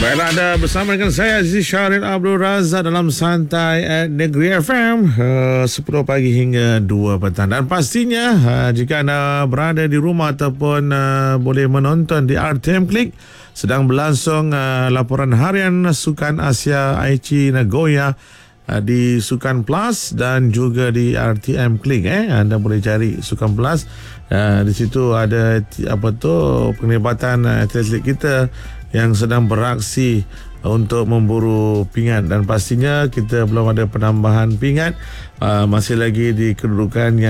Baiklah, anda bersama dengan saya Aziz Syaril Abdul Razak dalam Santai at Negeri FM 10 pagi hingga 2 petang. Dan pastinya jika anda berada di rumah ataupun boleh menonton di RTM Klik, sedang berlangsung laporan harian Sukan Asia Aichi Nagoya di Sukan Plus dan juga di RTM Klik. Anda boleh cari Sukan Plus. Di situ ada penglibatan atlet kita yang sedang beraksi untuk memburu pingat, dan pastinya kita belum ada penambahan pingat, masih lagi di kedudukan yang